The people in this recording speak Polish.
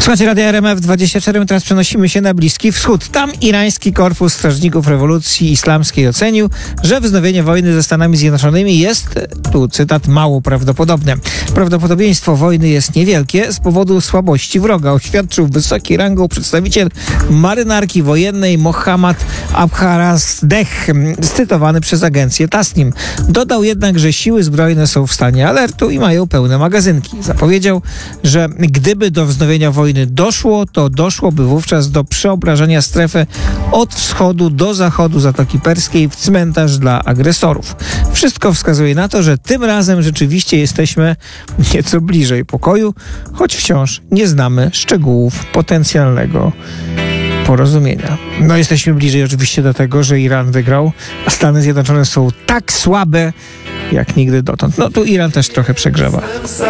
Słuchajcie, Radia RMF24, teraz przenosimy się na Bliski Wschód. Tam irański Korpus Strażników Rewolucji Islamskiej ocenił, że wznowienie wojny ze Stanami Zjednoczonymi jest, tu cytat, mało prawdopodobne. Prawdopodobieństwo wojny jest niewielkie z powodu słabości wroga, oświadczył wysoki rangą przedstawiciel marynarki wojennej Mohammad Abharazdeh, cytowany przez agencję Tasnim. Dodał jednak, że siły zbrojne są w stanie alertu i mają pełne magazynki. Zapowiedział, że gdyby do wznowienia wojny doszło, to doszłoby wówczas do przeobrażenia strefy od wschodu do zachodu Zatoki Perskiej w cmentarz dla agresorów. Wszystko wskazuje na to, że tym razem rzeczywiście jesteśmy nieco bliżej pokoju, choć wciąż nie znamy szczegółów potencjalnego porozumienia. No, jesteśmy bliżej oczywiście do tego, że Iran wygrał, a Stany Zjednoczone są tak słabe jak nigdy dotąd. No tu Iran też trochę przegrzewa.